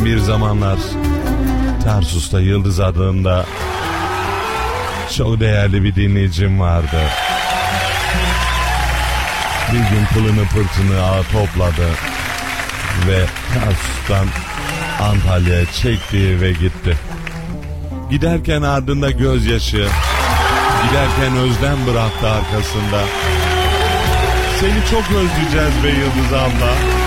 bir zamanlar Tarsus'ta Yıldız adında çok değerli bir dinleyicim vardı. Bir gün pılını pırtını ağa topladı ve Tarsus'tan Antalya'ya çekti ve gitti. Giderken ardında gözyaşı, giderken özlem bıraktı arkasında. Seni çok özleyeceğiz be Yıldız abla.